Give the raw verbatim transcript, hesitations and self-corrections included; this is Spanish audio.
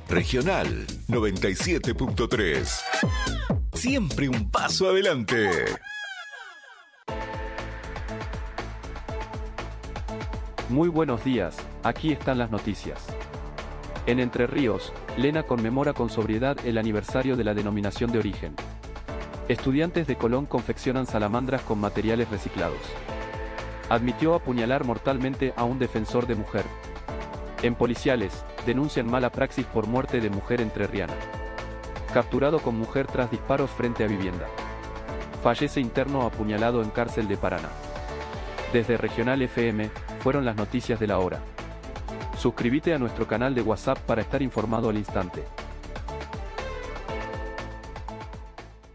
Regional noventa y siete punto tres. Siempre un paso adelante. Muy buenos días, aquí están las noticias. En Entre Ríos, Lena conmemora con sobriedad el aniversario de la denominación de origen. Estudiantes de Colón confeccionan salamandras con materiales reciclados. Admitió apuñalar mortalmente a un defensor de mujer. En Policiales, denuncian mala praxis por muerte de mujer entrerriana. Capturado con mujer tras disparos frente a vivienda. Fallece interno apuñalado en cárcel de Paraná. Desde Regional F M, fueron las noticias de la hora. Suscríbete a nuestro canal de WhatsApp para estar informado al instante.